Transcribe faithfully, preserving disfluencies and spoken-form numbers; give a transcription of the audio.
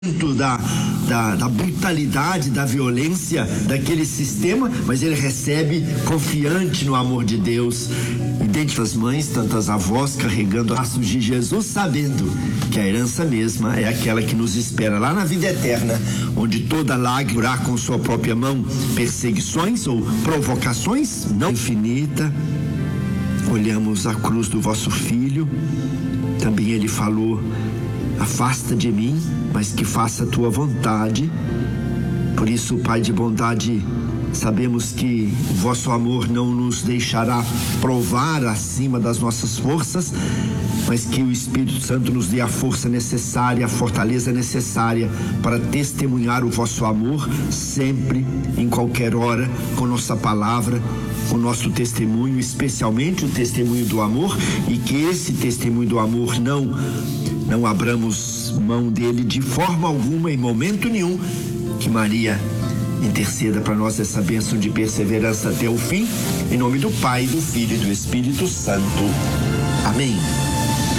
Da, da, da brutalidade, da violência daquele sistema, mas ele recebe confiante no amor de Deus. E dentre as mães, tantas avós carregando laços de Jesus, sabendo que a herança mesma é aquela que nos espera lá na vida eterna, onde toda lágrima com sua própria mão perseguições ou provocações não infinita. Olhamos a cruz do vosso Filho, também ele falou: afasta de mim, mas que faça a tua vontade. Por isso, Pai de bondade, sabemos que o vosso amor não nos deixará provar acima das nossas forças, mas que o Espírito Santo nos dê a força necessária, a fortaleza necessária para testemunhar o vosso amor sempre, em qualquer hora, com nossa palavra, com nosso testemunho, especialmente o testemunho do amor, e que esse testemunho do amor não não abramos mão dele de forma alguma, em momento nenhum. Que Maria interceda para nós essa bênção de perseverança até o fim, em nome do Pai, do Filho e do Espírito Santo. Amém.